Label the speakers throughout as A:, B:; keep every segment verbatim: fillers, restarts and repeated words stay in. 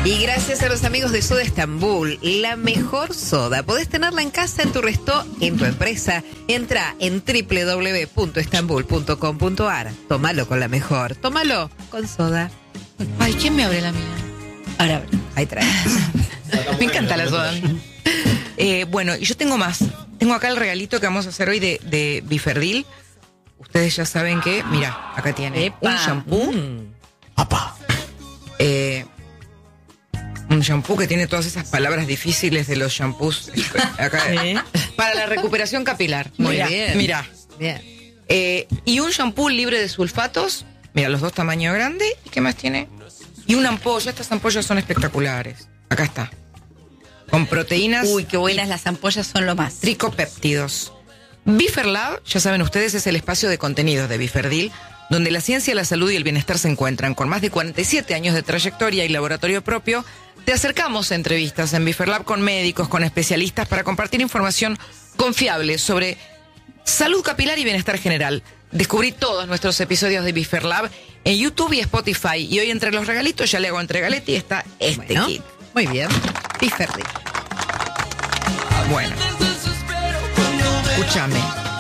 A: Y gracias a los amigos de Soda Estambul, la mejor soda. Podés tenerla en casa, en tu resto, en tu empresa. Entra en doble u doble u doble u punto estambul punto com punto a r. Tómalo con la mejor. Tómalo con soda.
B: Ay, ¿quién me abre la mía? Ahora abre.
A: Ahí trae.
B: Me encanta la soda. Eh, bueno, y yo tengo más. Tengo acá el regalito que vamos a hacer hoy de, de Biferdil. Ustedes ya saben que, mira, acá tiene
A: Epa.
B: un shampoo.
A: Mm.
C: ¡Apa!
B: Eh, un shampoo que tiene todas esas palabras difíciles de los shampoos. Acá,
A: ¿Eh?
B: para la recuperación capilar.
A: Muy
B: Mira,
A: bien.
B: Mira.
A: Bien.
B: Eh, y un shampoo libre de sulfatos. Mira, los dos tamaños grandes. ¿Y qué más tiene? Y una ampolla. Estas ampollas son espectaculares. Acá está. Con proteínas.
D: Uy, qué buenas las ampollas, son lo más.
B: Tricopéptidos. Biferlab, ya saben ustedes, es el espacio de contenidos de Biferdil, donde la ciencia, la salud y el bienestar se encuentran. Con más de cuarenta y siete años de trayectoria y laboratorio propio, te acercamos a entrevistas en Biferlab con médicos, con especialistas, para compartir información confiable sobre salud capilar y bienestar general. Descubrí todos nuestros episodios de Biferlab en YouTube y Spotify. Y hoy, entre los regalitos, ya le hago entre Galetti, está este
A: Bueno,
B: kit.
A: muy bien. Biferdil.
B: Bueno, escúchame.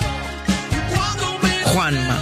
B: Juanma,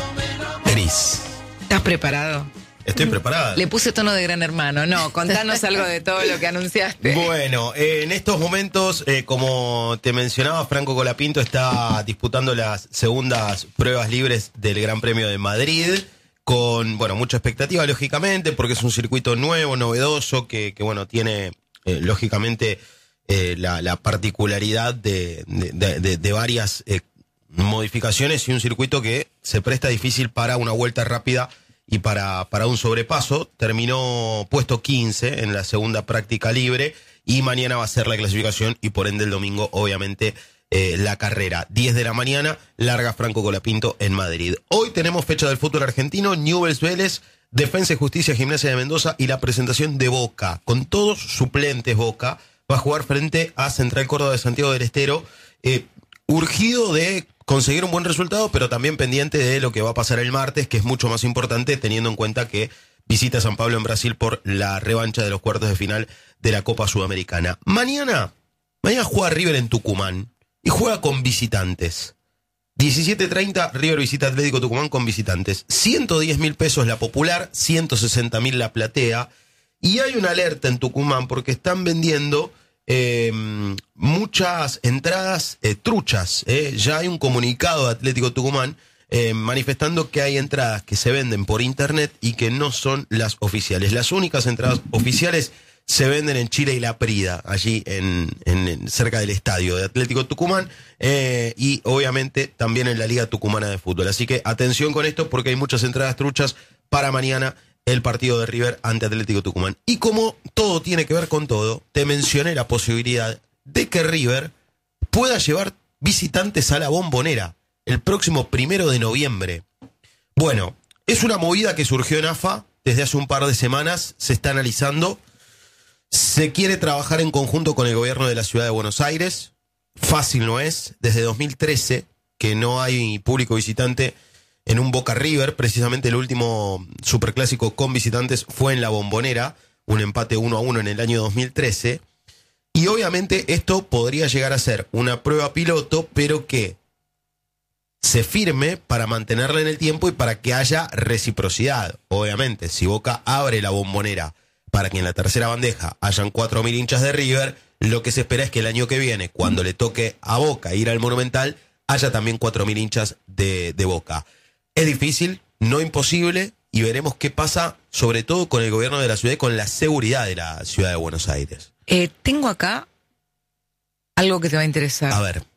C: Cris,
B: ¿estás preparado?
C: estoy preparada.
B: Le puse tono de Gran Hermano. No, contanos algo de todo lo que anunciaste.
C: Bueno, eh, en estos momentos, eh, como te mencionaba, Franco Colapinto está disputando las segundas pruebas libres del Gran Premio de Madrid, con, bueno, mucha expectativa, lógicamente, porque es un circuito nuevo, novedoso, que, que bueno, tiene, eh, lógicamente, eh, la, la particularidad de, de, de, de varias eh, modificaciones, y un circuito que se presta difícil para una vuelta rápida y para, para un sobrepaso. Terminó puesto quince en la segunda práctica libre, y mañana va a ser la clasificación, y por ende el domingo, obviamente, eh, la carrera. diez de la mañana, larga Franco Colapinto en Madrid. Hoy tenemos fecha del fútbol argentino, Newell's Vélez, Defensa y Justicia Gimnasia de Mendoza, y la presentación de Boca. Con todos suplentes, Boca va a jugar frente a Central Córdoba de Santiago del Estero, eh, urgido de conseguir un buen resultado, pero también pendiente de lo que va a pasar el martes, que es mucho más importante, teniendo en cuenta que visita San Pablo en Brasil por la revancha de los cuartos de final de la Copa Sudamericana. Mañana, mañana juega River en Tucumán, y juega con visitantes. diecisiete treinta, River visita Atlético Tucumán con visitantes. ciento diez mil pesos la popular, ciento sesenta mil la platea. Y hay una alerta en Tucumán porque están vendiendo eh, muchas entradas eh, truchas. Eh. Ya hay un comunicado de Atlético Tucumán eh, manifestando que hay entradas que se venden por internet y que no son las oficiales. Las únicas entradas oficiales se venden en Chile y La Prida, allí en, en, en cerca del estadio de Atlético Tucumán, eh, y obviamente también en la Liga Tucumana de Fútbol. Así que atención con esto, porque hay muchas entradas truchas para mañana, el partido de River ante Atlético Tucumán. Y como todo tiene que ver con todo, te mencioné la posibilidad de que River pueda llevar visitantes a la Bombonera el próximo primero de noviembre. Bueno, es una movida que surgió en A F A desde hace un par de semanas, se está analizando. Se quiere trabajar en conjunto con el gobierno de la ciudad de Buenos Aires. Fácil no es. Desde dos mil trece que no hay público visitante en un Boca River. Precisamente el último superclásico con visitantes fue en la Bombonera, un empate uno a uno en el año dos mil trece. Y obviamente esto podría llegar a ser una prueba piloto, pero que se firme para mantenerla en el tiempo y para que haya reciprocidad. Obviamente, si Boca abre la Bombonera para que en la tercera bandeja hayan cuatro mil hinchas de River, lo que se espera es que el año que viene, cuando le toque a Boca ir al Monumental, haya también cuatro mil hinchas de, de Boca. Es difícil, no imposible, y veremos qué pasa, sobre todo con el gobierno de la ciudad y con la seguridad de la ciudad de Buenos Aires.
B: Eh, tengo acá algo que te va a interesar.
C: A ver.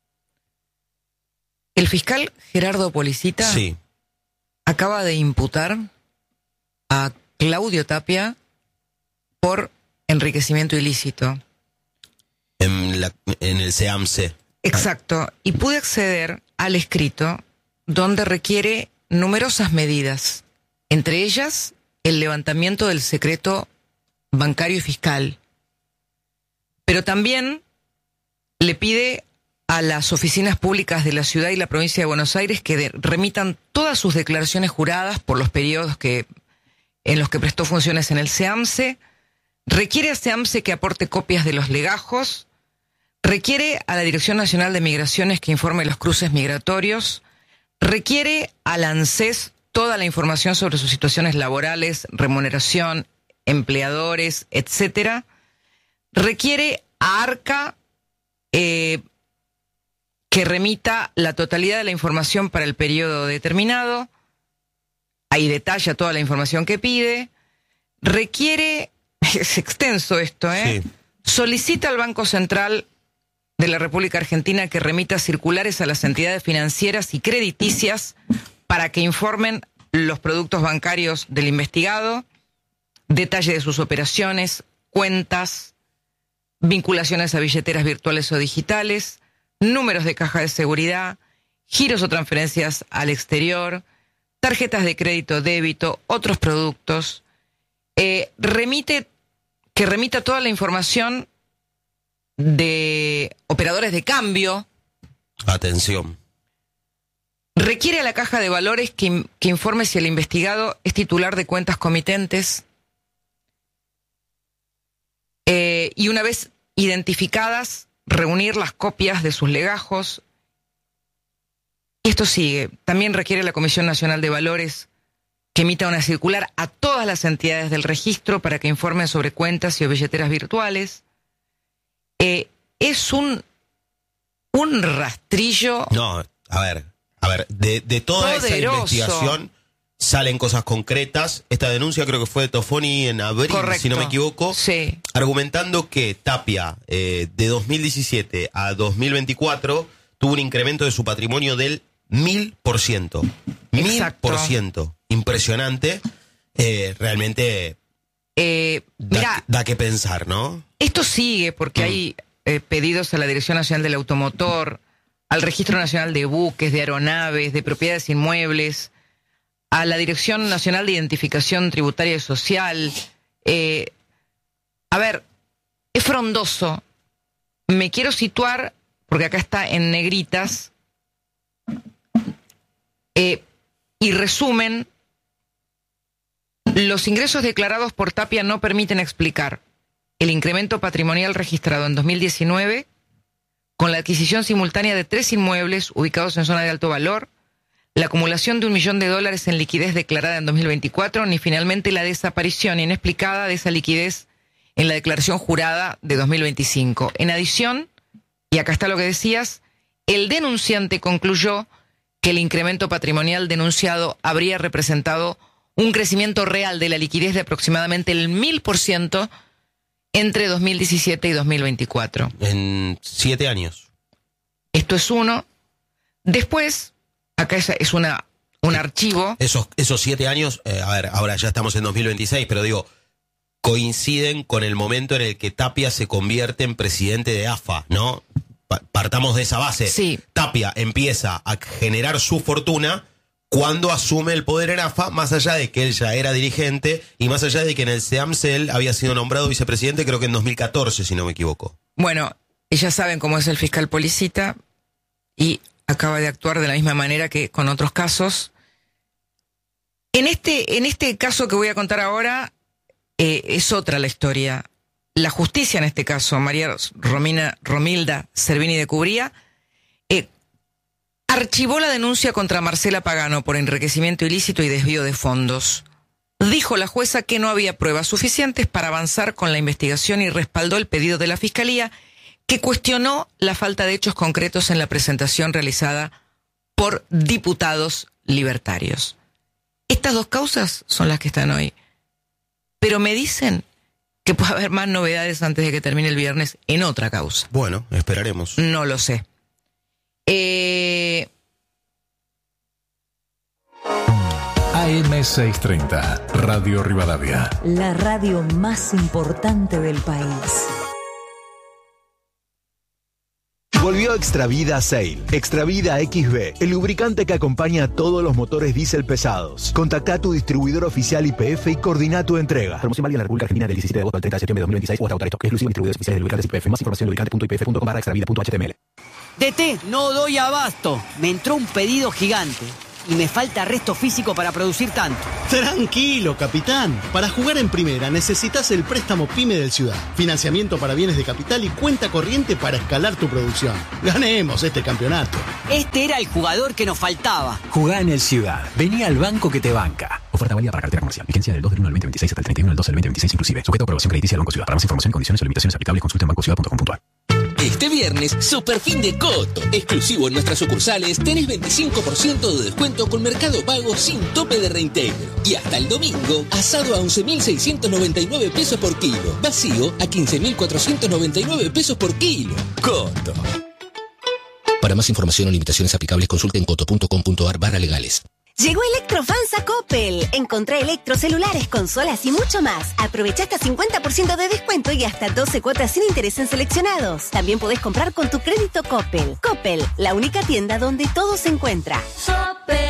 B: El fiscal Gerardo Policita
C: Sí.
B: acaba de imputar a Claudio Tapia por enriquecimiento ilícito.
C: En, la, en el SEAMSE.
B: Exacto. Y pude acceder al escrito donde requiere numerosas medidas, entre ellas el levantamiento del secreto bancario y fiscal. Pero también le pide a las oficinas públicas de la ciudad y la provincia de Buenos Aires que de, remitan todas sus declaraciones juradas por los periodos que en los que prestó funciones en el SEAMSE, requiere a SEAMSE que aporte copias de los legajos, requiere a la Dirección Nacional de Migraciones que informe los cruces migratorios, requiere al ANSES toda la información sobre sus situaciones laborales, remuneración, empleadores, etcétera. Requiere a ARCA eh, que remita la totalidad de la información para el periodo determinado. Ahí detalla toda la información que pide. Requiere, es extenso esto, ¿eh? Sí. Solicita al Banco Central de la República Argentina que remita circulares a las entidades financieras y crediticias para que informen los productos bancarios del investigado, detalle de sus operaciones, cuentas, vinculaciones a billeteras virtuales o digitales, números de caja de seguridad, giros o transferencias al exterior, tarjetas de crédito, débito, otros productos. Eh, remite, que remita toda la información de operadores de cambio.
C: Atención.
B: Requiere a la caja de valores que, que informe si el investigado es titular de cuentas comitentes. Eh, y una vez identificadas, reunir las copias de sus legajos. Y esto sigue. También requiere a la Comisión Nacional de Valores que emita una circular a todas las entidades del registro para que informen sobre cuentas y o billeteras virtuales. Eh, es un, un rastrillo.
C: No, a ver, a ver, de, de toda
B: poderoso.
C: Esa investigación salen cosas concretas. Esta denuncia creo que fue de Tofoni en abril,
B: correcto,
C: si no me equivoco,
B: sí.
C: Argumentando que Tapia eh, de dos mil diecisiete a dos mil veinticuatro tuvo un incremento de su patrimonio del mil por ciento. Mil por ciento. Impresionante. Eh, realmente
B: eh,
C: da,
B: mirá,
C: da que pensar, ¿no?
B: Esto sigue porque mm. hay eh, pedidos a la Dirección Nacional del Automotor, al Registro Nacional de Buques, de Aeronaves, de Propiedades Inmuebles, a la Dirección Nacional de Identificación Tributaria y Social. Eh, a ver, es frondoso. Me quiero situar, porque acá está en negritas, eh, y resumen, los ingresos declarados por Tapia no permiten explicar el incremento patrimonial registrado en dos mil diecinueve con la adquisición simultánea de tres inmuebles ubicados en zona de alto valor, la acumulación de un millón de dólares en liquidez declarada en dos mil veinticuatro, ni finalmente la desaparición inexplicada de esa liquidez en la declaración jurada de dos mil veinticinco. En adición, y acá está lo que decías, el denunciante concluyó que el incremento patrimonial denunciado habría representado un crecimiento real de la liquidez de aproximadamente el mil por ciento entre dos mil diecisiete y dos mil veinticuatro.
C: En siete años.
B: Esto es uno. Después, acá es, es una un archivo.
C: Esos, esos siete años, eh, a ver, ahora ya estamos en dos mil veintiséis, pero digo, coinciden con el momento en el que Tapia se convierte en presidente de A F A, ¿no? Pa- partamos de esa base.
B: Sí.
C: Tapia empieza a generar su fortuna cuando asume el poder en A F A, más allá de que él ya era dirigente y más allá de que en el SEAMSE él había sido nombrado vicepresidente, creo que en dos mil catorce, si no me equivoco.
B: Bueno, ya saben cómo es el fiscal Policita y acaba de actuar de la misma manera que con otros casos. En este, en este caso que voy a contar ahora, eh, es otra la historia. La justicia en este caso, María Romina, Romilda Cervini de Cubría, eh, archivó la denuncia contra Marcela Pagano por enriquecimiento ilícito y desvío de fondos. Dijo la jueza que no había pruebas suficientes para avanzar con la investigación y respaldó el pedido de la Fiscalía, que cuestionó la falta de hechos concretos en la presentación realizada por diputados libertarios. Estas dos causas son las que están hoy. Pero me dicen que puede haber más novedades antes de que termine el viernes en otra causa.
C: Bueno, esperaremos.
B: No lo sé. Eh...
E: A M seiscientos treinta, Radio Rivadavia.
F: La radio más importante del país.
G: Volvió Extravida Sail. Extravida X B, el lubricante que acompaña a todos los motores diésel pesados. Contacta a tu distribuidor oficial Y P F y coordina tu entrega. Promoción válida en la República Argentina del diecisiete de agosto al treinta de septiembre de dos mil veintiséis o hasta agotar stock. Exclusivo en distribuidores oficiales de lubricantes Y P F. Más información en lubricante punto i p f punto com barra extravida punto h t m l.
H: D T, no doy abasto. Me entró un pedido gigante. y me falta resto físico para producir tanto.
I: Tranquilo, capitán. Para jugar en primera necesitas el préstamo PYME del Ciudad. Financiamiento para bienes de capital y cuenta corriente para escalar tu producción. Ganemos este campeonato.
H: Este era el jugador que nos faltaba.
J: Jugá en el Ciudad. Vení al banco que te banca. Oferta válida para cartera comercial. Vigencia del dos del uno al veinte veintiséis hasta el treinta y uno del doce del veinte veintiséis inclusive. Sujeto a aprobación crediticia del Banco Ciudad. Para más información, condiciones y limitaciones aplicables, consulta en banco ciudad punto com punto a r.
K: Este viernes, super fin de Coto. Exclusivo en nuestras sucursales, tenés veinticinco por ciento de descuento con Mercado Pago sin tope de reintegro. Y hasta el domingo, asado a once mil seiscientos noventa y nueve pesos por kilo. Vacío a quince mil cuatrocientos noventa y nueve pesos por kilo. Coto. Para más información o limitaciones aplicables, consulte en coto punto com punto a r barra legales.
L: Llegó Electrofans a Coppel. Encontrá electrocelulares, consolas y mucho más. Aprovecha hasta cincuenta por ciento de descuento y hasta doce cuotas sin interés en seleccionados. También podés comprar con tu crédito Coppel. Coppel, la única tienda donde todo se encuentra.